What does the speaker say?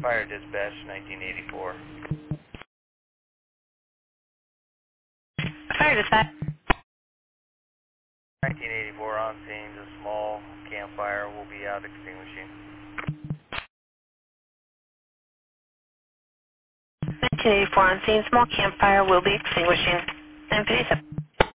Fire dispatch 1984. Fire dispatch. 1984 on scene, a small campfire will be out extinguishing. 1984 on scene, small campfire will be extinguishing. 1057.